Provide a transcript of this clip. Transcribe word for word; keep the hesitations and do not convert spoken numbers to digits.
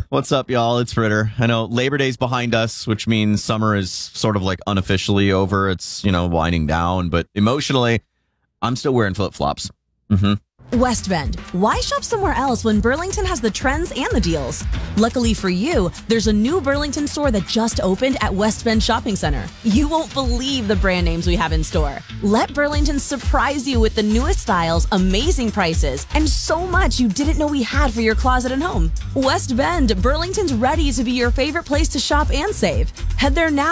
What's up, y'all? It's Ritter. I know Labor Day's behind us, which means summer is sort of like unofficially over. It's, you know, winding down, but emotionally, I'm still wearing flip-flops. Mm-hmm. West Bend. Why shop somewhere else when Burlington has the trends and the deals? Luckily for you, there's a new Burlington store that just opened at West Bend Shopping Center. You won't believe the brand names we have in store. Let Burlington surprise you with the newest styles, amazing prices, and so much you didn't know we had for your closet and home. West Bend, Burlington's ready to be your favorite place to shop and save. Head there now.